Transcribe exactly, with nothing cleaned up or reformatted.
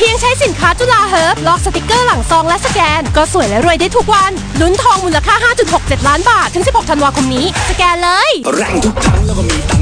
พียงใช้สินค้าจุฬาเฮิร์บลอกสติกเกอร์หลังซองและสแกนก็สวยและรวยได้ทุกวันลุ้นทองมูลค่า ห้าจุดหกเจ็ด ล้านบาทถึงสิบหกธันวาคมนี้สแกนเลยแรงทุกครั้งแล้วก็มีตัง